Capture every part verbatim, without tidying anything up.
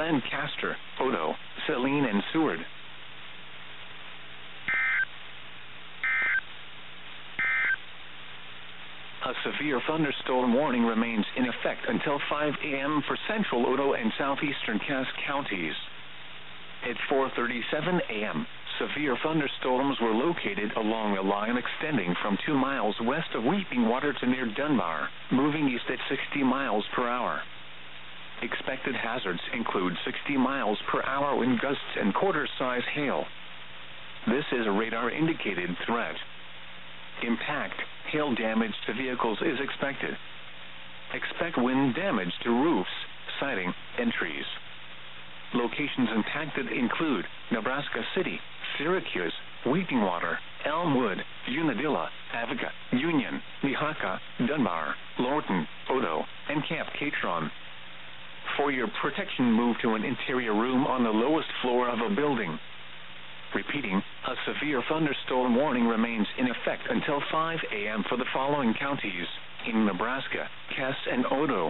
Lancaster, Odo, Saline, and Seward. A severe thunderstorm warning remains in effect until five A M for central Odo and southeastern Cass counties. At four thirty-seven A M, severe thunderstorms were located along a line extending from two miles west of Weeping Water to near Dunbar, moving east at sixty miles per hour. Expected hazards include sixty miles per hour wind gusts and quarter-size hail. This is a radar-indicated threat. Impact, hail damage to vehicles is expected. Expect wind damage to roofs, siding, and trees. Locations impacted include Nebraska City, Syracuse, Weeping Water, Elmwood, Unadilla, Avoca, Union, Nehaka, Dunbar, Lorton, Odo, and Camp Catron. For your protection, move to an interior room on the lowest floor of a building. Repeating, a severe thunderstorm warning remains in effect until five A M for the following counties in Nebraska, Cass, and Odo.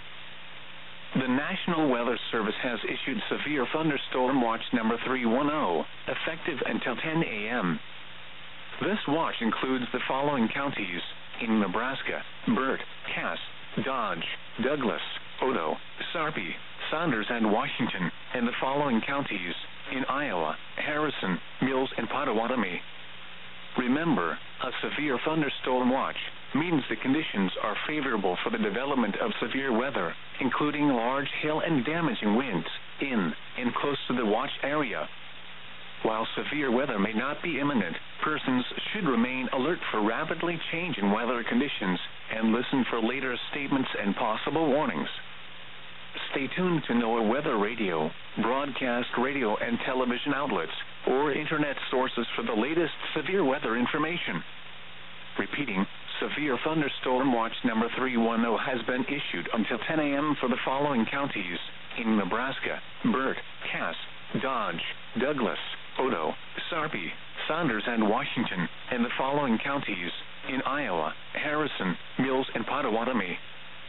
The National Weather Service has issued severe thunderstorm watch number three ten, effective until ten A M This watch includes the following counties in Nebraska: Burt, Cass, Dodge, Douglas, Odo, Sarpy, Saunders, and Washington, and the following counties in Iowa: Harrison, Mills, and Pottawatomie. Remember, a severe thunderstorm watch means the conditions are favorable for the development of severe weather, including large hail and damaging winds, in and close to the watch area. While severe weather may not be imminent, persons should remain alert for rapidly changing weather conditions and listen for later statements and possible warnings. Stay tuned to NOAA Weather Radio, broadcast radio and television outlets, or internet sources for the latest severe weather information. Repeating, severe thunderstorm watch number three ten has been issued until ten A M for the following counties in Nebraska: Burt, Cass, Dodge, Douglas, Odo, Sarpy, Saunders, and Washington, and the following counties in Iowa: Harrison, Mills, and Pottawatomie.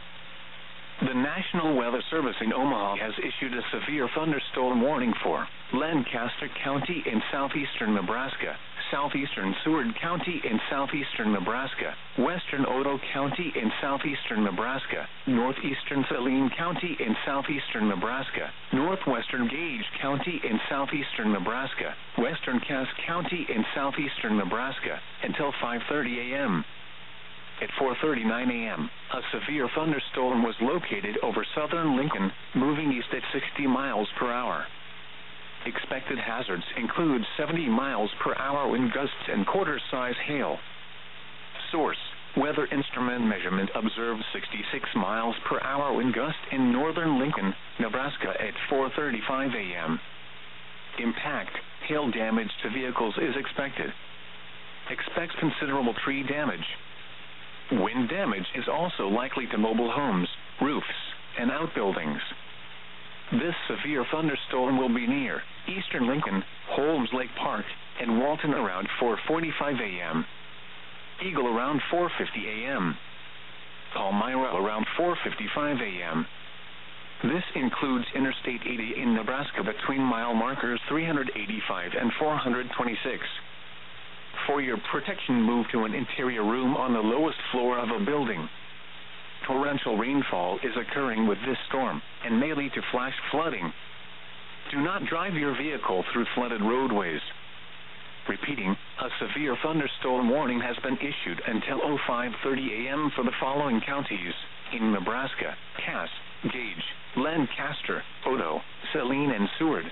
The National Weather Service in Omaha has issued a severe thunderstorm warning for Lancaster County in southeastern Nebraska, southeastern Seward County in southeastern Nebraska, western Odo County in southeastern Nebraska, northeastern Saline County in southeastern Nebraska, northwestern Gage County in southeastern Nebraska, western Cass County in southeastern Nebraska, until five thirty A M At four thirty-nine A M, a severe thunderstorm was located over southern Lincoln, moving east at sixty miles per hour. Expected hazards include seventy miles per hour wind gusts and quarter-size hail. Source: Weather Instrument Measurement observed sixty-six miles per hour wind gust in northern Lincoln, Nebraska at four thirty-five A M Impact: hail damage to vehicles is expected. Expect considerable tree damage. Wind damage is also likely to mobile homes, roofs, and outbuildings. This severe thunderstorm will be near eastern Lincoln, Holmes Lake Park, and Walton around four forty-five A M Eagle around four fifty A M Palmyra around four fifty-five A M This includes Interstate eighty in Nebraska between mile markers three eighty-five and four twenty-six. For your protection, move to an interior room on the lowest floor of a building. Torrential rainfall is occurring with this storm and may lead to flash flooding. Do not drive your vehicle through flooded roadways. Repeating, a severe thunderstorm warning has been issued until five thirty A M for the following counties in Nebraska: Cass, Gage, Lancaster, Odo, Saline, and Seward.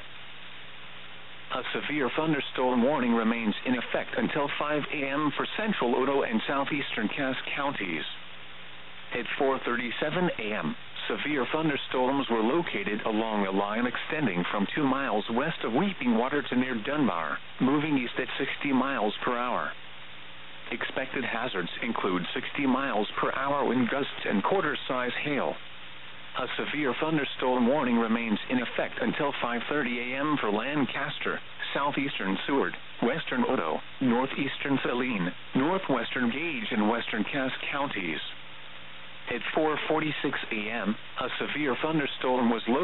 A severe thunderstorm warning remains in effect until five A M for central Odo and southeastern Cass counties. At four thirty-seven A M, severe thunderstorms were located along a line extending from two miles west of Weeping Water to near Dunbar, moving east at sixty miles per hour. Expected hazards include sixty miles per hour wind gusts and quarter-size hail. A severe thunderstorm warning remains in effect until five thirty A M for Lancaster, southeastern Seward, western Odo, northeastern Saline, northwestern Gage, and western Cass counties. At four forty-six A M, a severe thunderstorm was located